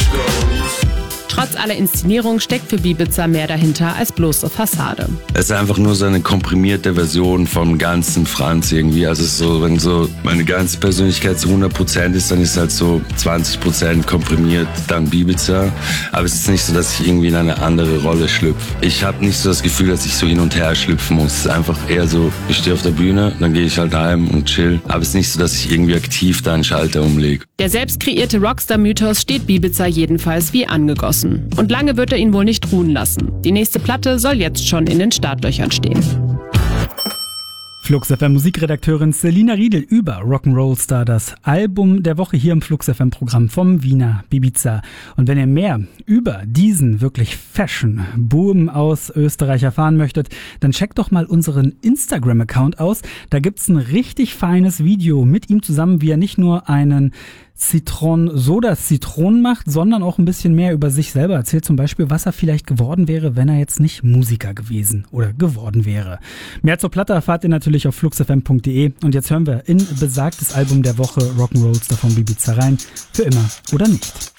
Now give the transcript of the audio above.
Trotz aller Inszenierung steckt für Bibiza mehr dahinter als bloße Fassade. Es ist einfach nur so eine komprimierte Version vom ganzen Franz irgendwie. Also so, wenn so meine ganze Persönlichkeit zu 100% ist, dann ist halt so 20% komprimiert, dann Bibiza. Aber es ist nicht so, dass ich irgendwie in eine andere Rolle schlüpfe. Ich habe nicht so das Gefühl, dass ich so hin und her schlüpfen muss. Es ist einfach eher so, ich stehe auf der Bühne, dann gehe ich halt heim und chill. Aber es ist nicht so, dass ich irgendwie aktiv da einen Schalter umlege. Der selbst kreierte Rockstar-Mythos steht Bibiza jedenfalls wie angegossen. Und lange wird er ihn wohl nicht ruhen lassen. Die nächste Platte soll jetzt schon in den Startlöchern stehen. Flux FM Musikredakteurin Selina Riedel über Rock'n'Roll Star, das Album der Woche hier im Flux FM Programm vom Wiener Bibiza. Und wenn ihr mehr über diesen wirklich Fashion-Boom aus Österreich erfahren möchtet, dann checkt doch mal unseren Instagram-Account aus. Da gibt's ein richtig feines Video mit ihm zusammen, wie er nicht nur einen Zitronen macht, sondern auch ein bisschen mehr über sich selber erzählt, zum Beispiel, was er vielleicht geworden wäre, wenn er jetzt nicht Musiker gewesen oder geworden wäre. Mehr zur Platte erfahrt ihr natürlich auf fluxfm.de und jetzt hören wir in besagtes Album der Woche Rock'n'Roll Star von Bibiza rein, für immer oder nicht.